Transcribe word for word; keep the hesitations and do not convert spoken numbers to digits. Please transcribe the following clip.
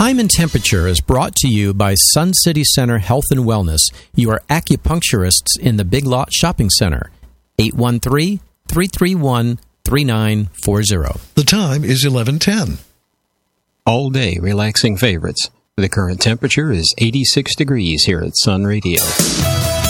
Time and Temperature is brought to you by Sun City Center Health and Wellness. You are acupuncturists in the Big Lot Shopping Center. eight one three, three three one, three nine four zero. The time is eleven ten. All day relaxing favorites. The current temperature is eighty-six degrees here at Sun Radio.